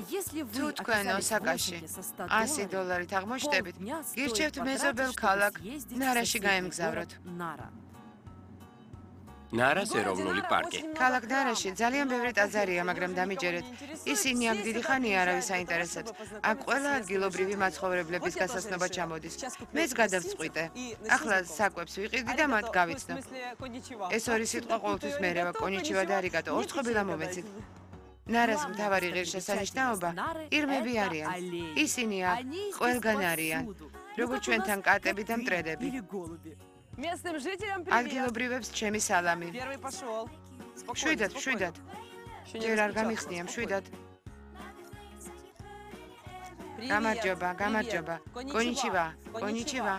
თუ თქვენ ოსაკაში $100 აღმოჩნდებით, გირჩევთ მეზობელ ქალაქ ნარაში გაემგზავროთ. ნარას ეროვნული პარკი. ქალაქ ნარაში ძალიან ბევრი ტაძარია, მაგრამ დამიჯერეთ. ისინი აქ დიდი ხანია არავის აინტერესებს. აქ ყველა ადგილობრივი მაცხოვრებლების გასაცნობა ჩამოდის. მეც გადავწყვიტე. ახლა საკვებს ვიყიდი და მათ გავიცნობ. ეს ორი სიტყვა ყოველთვის მერევა, კონიჩივა და არიგატო, ორწყობილა მომეცით. ნარას მთავარი ღირსშესანიშნაობა ირმები არიან. ისინი აქ ყველგან არიან, როგორც ჩვენთან კატები და მტრედები. ადგილობრივებს ჩემი სალამი. შვიდად. ჯერ არ გამიხსნია, შვიდად. გამარჯობა. კონიჩივა.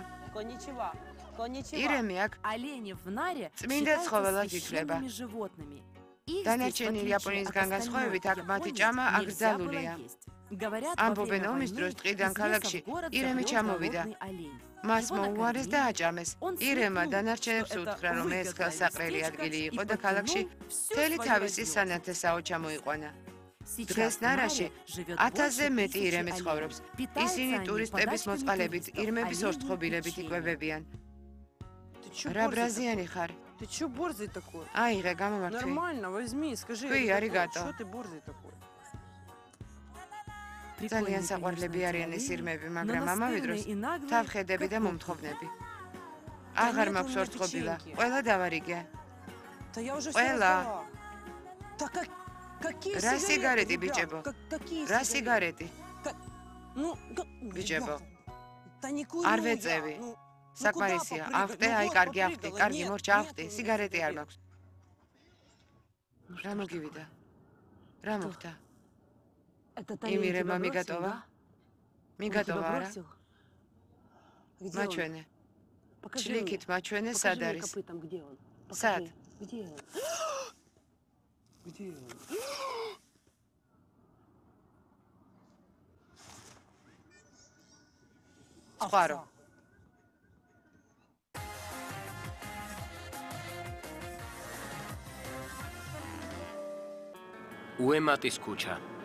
ირემი აქ წმინდა ცხოველად ითვლება. დანარჩენი იაპონიისგან განსხვავებით აქ მათი ჭამა აკრძალულია. ამბობენ ომის დროს ტყიდან ქალაქში ირემი ჩამოვიდა. მას მოუარეს და აჭამეს. ირემა დანარჩენებს უთხრა, რომ ეს ხელსაყრელი ადგილი იყო და ქალაქში მთელი თავისი სანათესაო ჩამოიყვანა. დღეს ნარაში 1000-ზე მეტი ირემი ცხოვრობს. ისინი ტურისტების მოწყალებით, ირმების ორწყობილებით იკვებებიან. რა ბრაზიანი ხარ? Ты чё борзый такой? აიღე, გამომართვი. Нормально, возьми, скажи. Твои, аригато. Что ты борзый такой? ძალიან საყვარლები არიან ეს ირმები, მაგრამ ამავე დროს თავხედები და მომთხოვნები. აღარ მაქვს ორწყობილა, ყველა დავარიგე. Да я уже Ყველა. Так какие რა სიგარეტი, ბიჭებო? Какие რა სიგარეტი? Ну, ბიჭებო, Да не курю. არ ვეწევი. საკმარისია, აღტე, აი კარგი აღტი, კარგი მორჩა აღტი, სიგარეტი არ მაქვს. რა მოგივიდა? რა მოხდა? იმირემა მიგატოვა? მიგატოვა არა? მაჩვენე. ჩლიქით მაჩვენე, სად არის? სად? Где он? წყარო. უემატის ქუჩა.